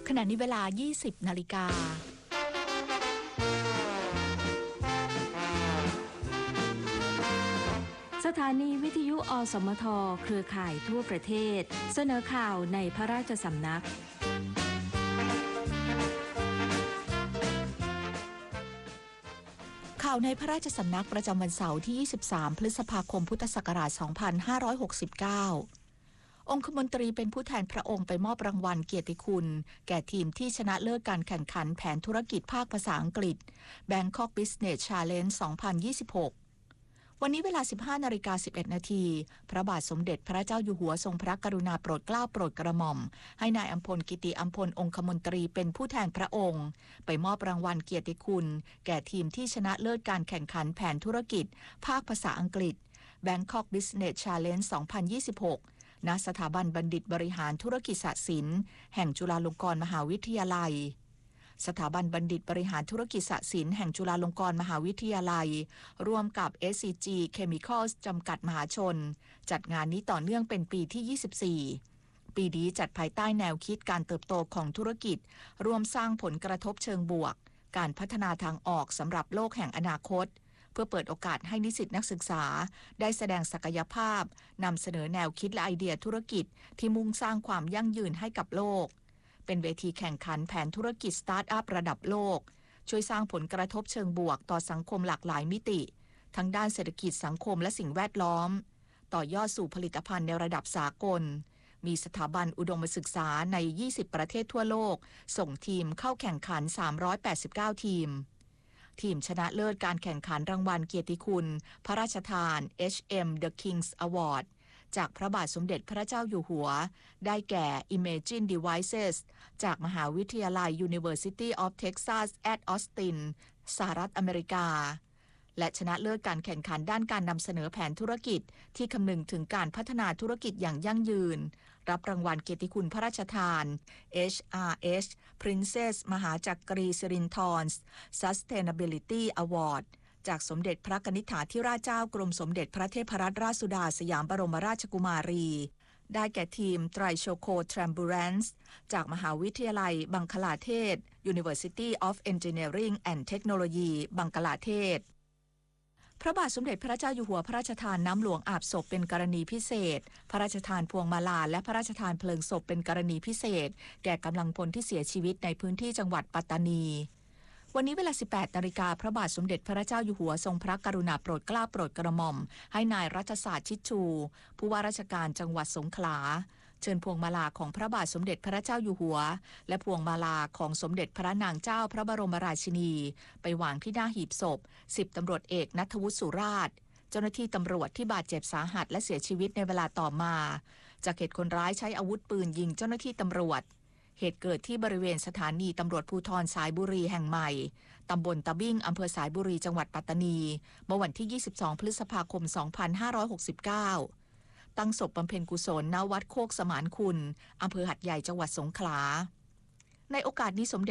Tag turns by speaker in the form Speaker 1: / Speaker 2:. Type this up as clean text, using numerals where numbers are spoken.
Speaker 1: ขณะนี้เวลา 20 นาฬิกา
Speaker 2: สถานีวิทยุอสมทเครือข่ายทั่วประเทศเสนอข่าวในพระราชสำนัก
Speaker 1: ข่าวในพระราชสำนักประจำวันเสาร์ที่ 23 พฤษภาคม พุทธศักราช 2569 องคมนตรีเป็นผู้แทนพระองค์ไปมอบรางวัลเกียรติคุณแก่ทีมที่ชนะเลิศการแข่งขันแผนธุรกิจภาคภาษาอังกฤษ Bangkok Business Challenge 2026 วันนี้เวลา 15:11 นาทีพระบาทสมเด็จพระเจ้าอยู่หัวทรงพระกรุณาโปรดเกล้าโปรดกระหม่อมให้นายอัมพลกิติอัมพลองคมนตรีเป็นผู้แทนพระองค์ไปมอบรางวัลเกียรติคุณแก่ทีมที่ชนะเลิศการแข่งขันแผนธุรกิจภาคภาษาอังกฤษ Bangkok Business Challenge 2026 ณ สถาบันบัณฑิตบริหารธุรกิจศิลป์แห่งจุฬาลงกรณ์มหาวิทยาลัยสถาบันบัณฑิตบริหารธุรกิจศิลป์แห่งจุฬาลงกรณ์มหาวิทยาลัยร่วมกับ SCG Chemicals จำกัดมหาชนจัดงานนี้ต่อเนื่องเป็นปีที่ 24 ปีนี้จัดภายใต้แนวคิดการเติบโตของธุรกิจร่วมสร้างผลกระทบเชิงบวกการพัฒนาทางออกสำหรับโลกแห่งอนาคตเพื่อเปิดโอกาสให้นิสิตนักศึกษาได้แสดงศักยภาพนำเสนอแนวคิดและไอเดียธุรกิจที่มุ่งสร้างความยั่งยืนให้กับโลกเป็นเวทีแข่งขันแผนธุรกิจสตาร์ทอัพระดับโลกช่วยสร้างผลกระทบเชิงบวกต่อสังคมหลากหลายมิติทั้งด้านเศรษฐกิจสังคมและสิ่งแวดล้อมต่อยอดสู่ผลิตภัณฑ์ในระดับสากลมีสถาบันอุดมศึกษาใน 20 ประเทศทั่วโลกส่งทีมเข้าแข่งขัน 389 ทีมชนะเลิศการแข่งขันรางวัลเกียรติคุณพระราชทาน HM The King's Award จากพระบาทสมเด็จพระเจ้าอยู่หัวได้แก่ Imagine Devices จากมหาวิทยาลัย University of Texas at Austin สหรัฐอเมริกาและชนะเลิศการแข่งขันด้านการนำเสนอแผนธุรกิจที่คำนึงถึงการพัฒนาธุรกิจอย่างยั่งยืนรับรางวัลเกียรติคุณพระราชทาน HRH Princess มหาจักรีสิรินธร Sustainability Award จากสมเด็จพระกนิษฐาธิราชเจ้ากรมสมเด็จพระเทพรัตนราชสุดาสยามบรมราชกุมารีได้แก่ทีมไตรโชโคทรัมบูแรนซ์จากมหาวิทยาลัยบังคลาเทศ University of Engineering and Technology บังคลาเทศพระบาทสมเด็จพระเจ้าอยู่หัวพระราชทานน้ำหลวงอาบศพเป็นกรณีพิเศษพระราชทานพวงมาลาและพระราชทานเพลิงศพเป็นกรณีพิเศษแก่กำลังพลที่เสียชีวิตในพื้นที่จังหวัดปัตตานีวันนี้เวลา 18 นาฬิกาพระบาทสมเด็จพระเจ้าอยู่หัวทรงพระกรุณาโปรดเกล้าโปรดกระหม่อมให้นายรัชศาสตร์ชิดชูผู้ว่าราชการจังหวัดสงขลาเชิญพวงมาลาของพระบาทสมเด็จพระเจ้าอยู่หัวและพวงมาลาของสมเด็จพระนางเจ้าพระบรมราชินีไปวางที่หน้าหีบศพ10 ตำรวจเอกณัฐวุฒิสุราษฎร์เจ้าหน้าที่ตำรวจที่บาดเจ็บสาหัสและเสียชีวิตในเวลาต่อมาจากเหตุคนร้ายใช้อาวุธปืนยิงเจ้าหน้าที่ตำรวจเหตุเกิดที่บริเวณสถานีตำรวจภูธรสายบุรีแห่งใหม่ตำบลตะบิ้งอำเภอสายบุรีจังหวัดปัตตานีเมื่อวันที่ 22 พฤษภาคม 2569ตั้งศพบำเพ็ญกุศลณวัดโคกสมานคุณอำเภอหัดใหญ่จังหวัดสงขลาในโอกาสนี้สมเด็จ